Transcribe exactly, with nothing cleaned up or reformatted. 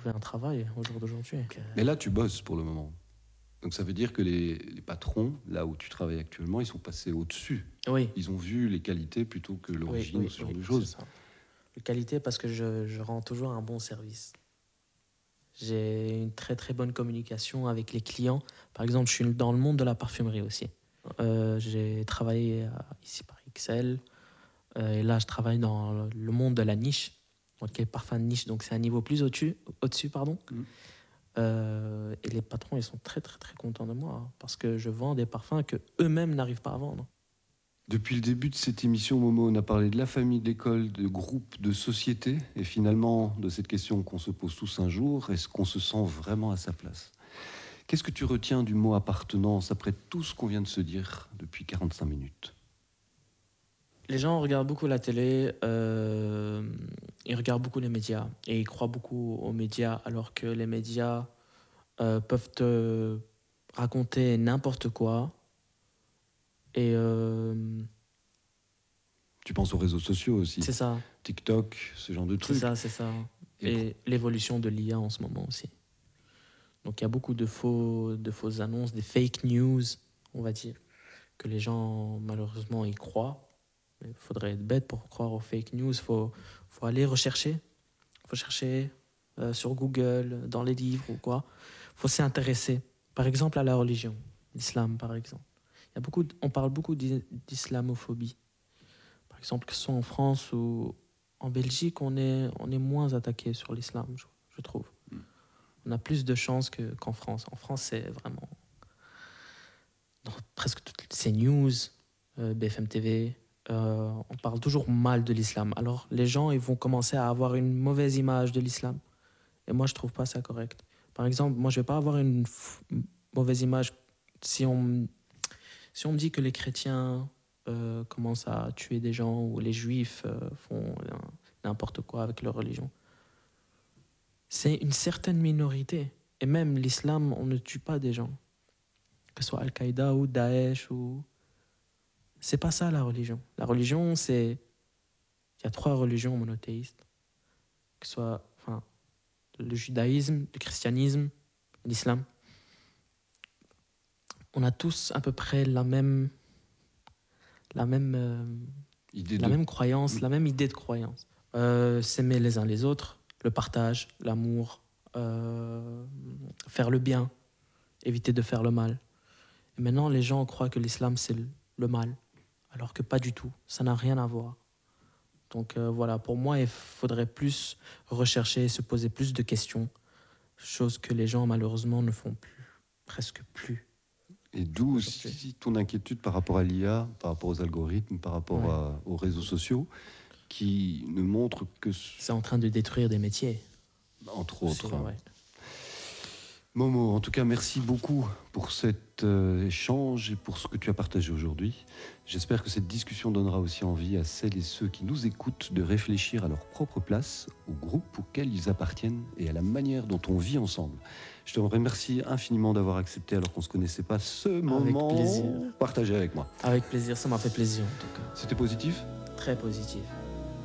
trouverai un travail au jour d'aujourd'hui. Donc, euh, Mais là, tu bosses pour le moment. Donc ça veut dire que les, les patrons, là où tu travailles actuellement, ils sont passés au-dessus. Oui, Ils ont vu les qualités plutôt que oui, l'origine oui, ou ce genre oui, de c'est choses. ça. La qualité parce que je, je rends toujours un bon service. J'ai une très très bonne communication avec les clients. Par exemple, je suis dans le monde de la parfumerie aussi. Euh, j'ai travaillé euh, ici par X L. Euh, et là, je travaille dans le monde de la niche. Donc, les parfums de niche, donc c'est un niveau plus au-dessus, au-dessus, pardon. Mm. Euh, et les patrons, ils sont très très très contents de moi hein, parce que je vends des parfums que eux-mêmes n'arrivent pas à vendre. Depuis le début de cette émission, Momo, on a parlé de la famille, de l'école, de groupe, de société, et finalement de cette question qu'on se pose tous un jour, est-ce qu'on se sent vraiment à sa place? Qu'est-ce que tu retiens du mot appartenance après tout ce qu'on vient de se dire depuis quarante-cinq minutes? Les gens regardent beaucoup la télé, euh, ils regardent beaucoup les médias et ils croient beaucoup aux médias alors que les médias euh, peuvent te raconter n'importe quoi. Et euh, Tu penses aux réseaux sociaux aussi, c'est ça, TikTok, ce genre de c'est trucs. ça, c'est ça. Et Et l'évolution de l'I A en ce moment aussi. Donc il y a beaucoup de, faux, de fausses annonces, des fake news, on va dire, que les gens malheureusement y croient. Il faudrait être bête pour croire aux fake news. Il faut, faut aller rechercher. Il faut chercher euh, sur Google, dans les livres ou quoi. Il faut s'y intéresser. Par exemple, à la religion, l'islam par exemple. Il y a beaucoup de- on parle beaucoup d'i- d'islamophobie. Par exemple, que ce soit en France ou en Belgique, on est, on est moins attaqué sur l'islam, je, je trouve. On a plus de chances que- qu'en France. En France, c'est vraiment dans presque toutes ces news, euh, B F M T V, euh, on parle toujours mal de l'islam. Alors les gens ils vont commencer à avoir une mauvaise image de l'islam. Et moi, je trouve pas ça correct. Par exemple, moi, je vais pas avoir une f- mauvaise image si on, m- si on me dit que les chrétiens euh, commencent à tuer des gens ou les juifs euh, font euh, n'importe quoi avec leur religion. C'est une certaine minorité. Et même l'islam, on ne tue pas des gens. Que ce soit Al-Qaïda ou Daesh ou... C'est pas ça la religion. La religion, c'est... Il y a trois religions monothéistes. Que ce soit enfin, le judaïsme, le christianisme, l'islam. On a tous à peu près la même, la même, euh, idée la de... même croyance, la même idée de croyance. Euh, s'aimer les uns les autres, le partage, l'amour, euh, faire le bien, éviter de faire le mal. Et maintenant, les gens croient que l'islam, c'est le, le mal, alors que pas du tout. Ça n'a rien à voir. Donc euh, voilà, pour moi, il faudrait plus rechercher, se poser plus de questions, chose que les gens, malheureusement, ne font plus, presque plus. Et d'où aujourd'hui. aussi ton inquiétude par rapport à l'I A, par rapport aux algorithmes, par rapport Ouais. à- aux réseaux sociaux, qui ne montrent que, C'est en train de détruire des métiers. entre Aussi, autres... ouais. Momo, en tout cas, merci beaucoup pour cet euh, échange et pour ce que tu as partagé aujourd'hui. J'espère que cette discussion donnera aussi envie à celles et ceux qui nous écoutent de réfléchir à leur propre place, au groupe auquel ils appartiennent et à la manière dont on vit ensemble. Je te remercie infiniment d'avoir accepté, alors qu'on ne se connaissait pas, ce moment plaisir. partagé avec moi. Avec plaisir, ça m'a fait plaisir en tout cas. C'était positif ? Très positif.